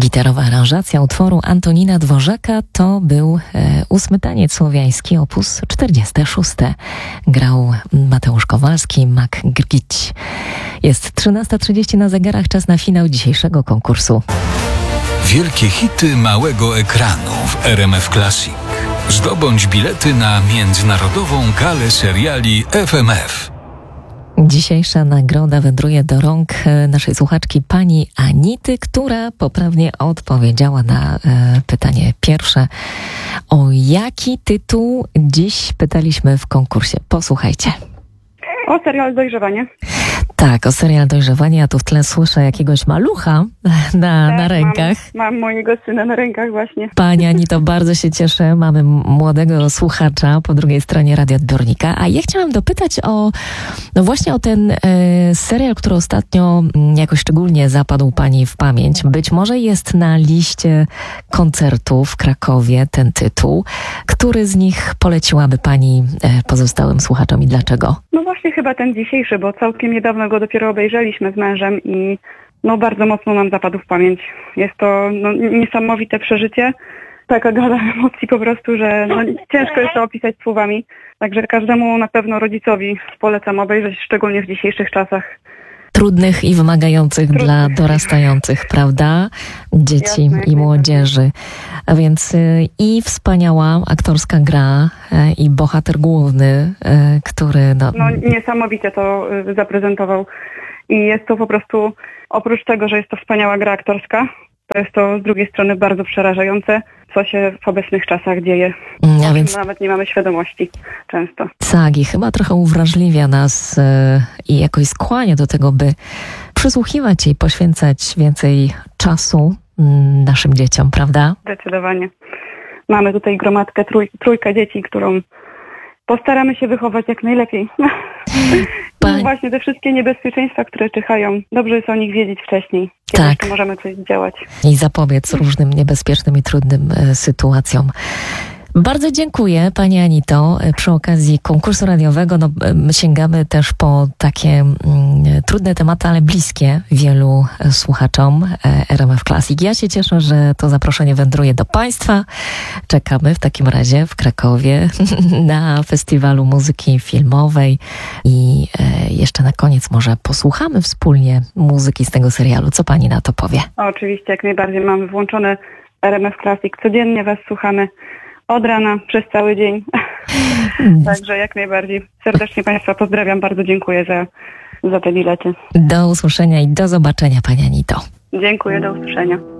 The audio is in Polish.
Gitarowa aranżacja utworu Antonina Dworzaka to był 8. taniec słowiański, opus 46. Grał Mateusz Kowalski, Mac Grgić. Jest 13:30 na zegarach, czas na finał dzisiejszego konkursu. Wielkie hity małego ekranu w RMF Classic. Zdobądź bilety na międzynarodową galę seriali FMF. Dzisiejsza nagroda wędruje do rąk naszej słuchaczki pani Anity, która poprawnie odpowiedziała na pytanie pierwsze. O jaki tytuł dziś pytaliśmy w konkursie? Posłuchajcie. O serial Dojrzewanie. Tak, o serial Dojrzewanie. Ja tu w tle słyszę jakiegoś malucha na rękach. Mam mojego syna na rękach właśnie. Pani Anito, bardzo się cieszę. Mamy młodego słuchacza po drugiej stronie radioodbiornika. A ja chciałam dopytać właśnie o ten serial, który ostatnio jakoś szczególnie zapadł pani w pamięć. Być może jest na liście koncertu w Krakowie ten tytuł. Który z nich poleciłaby pani pozostałym słuchaczom i dlaczego? No właśnie chyba ten dzisiejszy, bo całkiem niedawno go dopiero obejrzeliśmy z mężem i bardzo mocno nam zapadł w pamięć. Jest to niesamowite przeżycie. Taka gala emocji po prostu, że ciężko jest to opisać słowami. Także każdemu na pewno rodzicowi polecam obejrzeć, szczególnie w dzisiejszych czasach. Trudnych i wymagających dla dorastających, prawda? Dzieci Jasne, i młodzieży. A więc i wspaniała aktorska gra i bohater główny, który... Niesamowicie to zaprezentował. I jest to po prostu, oprócz tego, że jest to wspaniała gra aktorska, to jest to z drugiej strony bardzo przerażające, co się w obecnych czasach dzieje. A więc... Nawet nie mamy świadomości często. Tak, i chyba trochę uwrażliwia nas i jakoś skłania do tego, by przysłuchiwać i poświęcać więcej czasu naszym dzieciom, prawda? Zdecydowanie. Mamy tutaj gromadkę, trójkę dzieci, którą postaramy się wychować jak najlepiej. Właśnie te wszystkie niebezpieczeństwa, które czyhają, dobrze jest o nich wiedzieć wcześniej, kiedy jeszcze możemy coś zdziałać. I zapobiec różnym niebezpiecznym i trudnym sytuacjom. Bardzo dziękuję pani Anito. Przy okazji konkursu radiowego sięgamy też po takie trudne tematy, ale bliskie wielu słuchaczom RMF Classic. Ja się cieszę, że to zaproszenie wędruje do państwa. Czekamy w takim razie w Krakowie na Festiwalu Muzyki Filmowej i jeszcze na koniec może posłuchamy wspólnie muzyki z tego serialu. Co pani na to powie? Oczywiście, jak najbardziej. Mamy włączone RMF Classic. Codziennie was słuchamy. Od rana, przez cały dzień. Także jak najbardziej. Serdecznie państwa pozdrawiam. Bardzo dziękuję za te bilety. Do usłyszenia i do zobaczenia, pani Anito. Dziękuję, do usłyszenia.